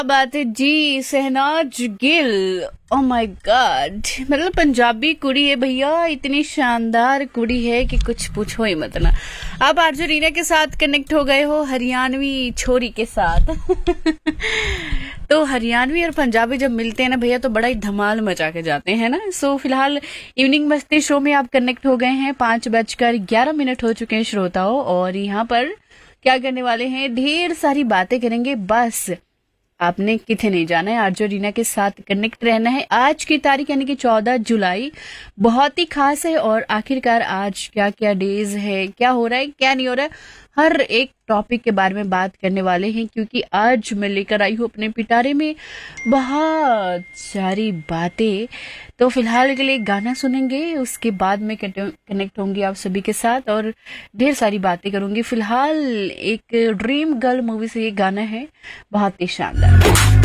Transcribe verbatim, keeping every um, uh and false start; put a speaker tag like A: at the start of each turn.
A: बात है जी। Shehnaaz Gill, oh my God, मतलब पंजाबी कुड़ी है भैया, इतनी शानदार कुड़ी है कि कुछ पूछो ही मत ना। आप आरजू रीना के साथ कनेक्ट हो गए हो हरियाणवी छोरी के साथ। तो हरियाणवी और पंजाबी जब मिलते हैं ना भैया तो बड़ा ही धमाल मचा के जाते हैं ना। सो फिलहाल इवनिंग मस्ती शो में आप कनेक्ट हो गए हैं। पांच बजकर ग्यारह मिनट हो चुके हैं श्रोताओं, और यहाँ पर क्या करने वाले हैं, ढेर सारी बातें करेंगे। बस आपने किथे नहीं जाना है, आरजो रीना के साथ कनेक्ट रहना है। आज की तारीख यानी कि चौदह जुलाई बहुत ही खास है, और आखिरकार आज क्या क्या डेज है, क्या हो रहा है क्या नहीं हो रहा है, हर एक टॉपिक के बारे में बात करने वाले हैं। क्योंकि आज मैं लेकर आई हूँ अपने पिटारे में बहुत सारी बातें। तो फिलहाल के लिए गाना सुनेंगे, उसके बाद में कनेक्ट होंगी आप सभी के साथ और ढेर सारी बातें करूंगी। फिलहाल एक ड्रीम गर्ल मूवी से ये गाना है, बहुत ही शानदार।